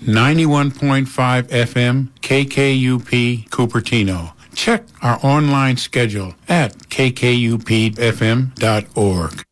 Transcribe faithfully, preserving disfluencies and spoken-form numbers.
ninety-one point five F M, K K U P, Cupertino. Check our online schedule at k k u p f m dot org.